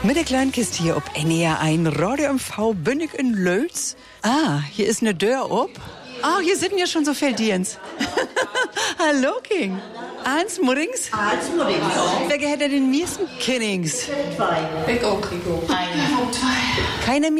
Mit der kleinen Kiste hier ob NER ein Radio MV Bündig in Lölz. Hier ist eine Deur ob. Hier sind ja schon so viele Diens. Hallo, King. Eins Muddings? Eins Muddings. Wer gehört denn den meisten Kinnings? Zwei. Ich auch, Rico. Einer. Keiner mehr.